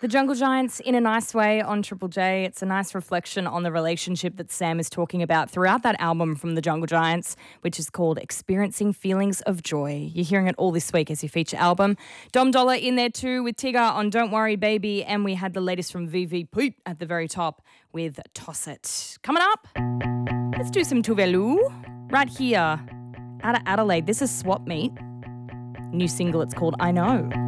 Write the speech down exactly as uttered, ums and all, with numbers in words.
The Jungle Giants in a nice way on Triple J. It's a nice reflection on the relationship that Sam is talking about throughout that album from the Jungle Giants, which is called Experiencing Feelings of Joy. You're hearing it all this week as your feature album. Dom Dollar in there too with Tigger on Don't Worry Baby, and we had the latest from V V Pete at the very top with Toss It. Coming up, let's do some Tuvalu right here out of Adelaide. This is Swap Meet. New single, it's called I Know.